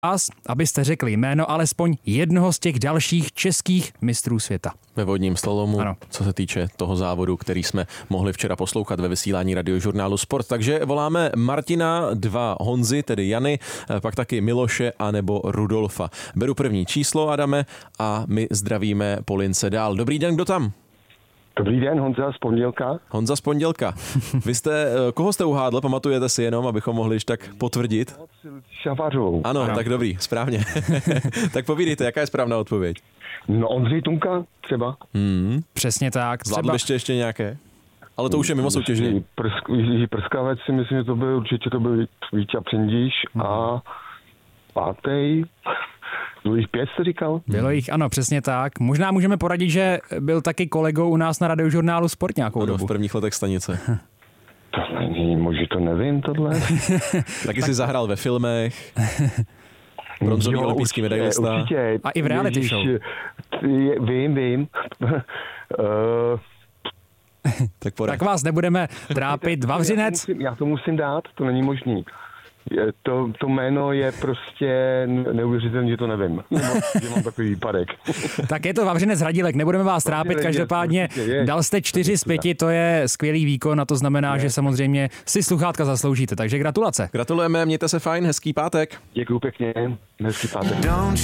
vás, abyste řekli jméno alespoň jednoho z těch dalších českých mistrů světa. Ve vodním slalomu, ano. Co se týče toho závodu, který jsme mohli včera poslouchat ve vysílání Radiožurnálu Sport. Takže voláme Martina, 2 Honzy, tedy Jany, pak taky Miloše a nebo Rudolfa. Beru první číslo, Adame, a my zdravíme po lince dál. Dobrý den, kdo tam? Dobrý den, Honza z Pondělka. Honza z Pondělka. Koho jste uhádl, pamatujete si jenom, abychom mohli již tak potvrdit? Šafařovou. Ano, tak dobrý, správně. Tak povídejte, jaká je správná odpověď? No, Ondřej Tunka třeba. Přesně tak. Zvládl ještě nějaké? Ale to už je mimo soutěži. Prskavec si myslím, že to byl určitě Víťa Přindíš a pátej. Bylo jich 5, jste říkal? Bylo jich, ano, přesně tak. Možná můžeme poradit, že byl taky kolegou u nás na Radiožurnálu Sport nějakou dobu. V prvních letech stanice. To není, možná to nevím, tohle. Taky si zahrál ve filmech. Bronzový olympijský medailista. Určitě. A i v reality show. Vím. Tak vás nebudeme trápit. Vavřinec? Já to musím dát, to není možný. To jméno je prostě neuvěřitelné, že to nevím. Že mám takový výpadek. Tak je to Vavřinec Radílek, nebudeme vás trápit, každopádně dal jste 4 z 5, to je skvělý výkon a to znamená, že samozřejmě si sluchátka zasloužíte, takže gratulace. Gratulujeme, mějte se fajn, hezký pátek. Děkuju pěkně, hezký pátek.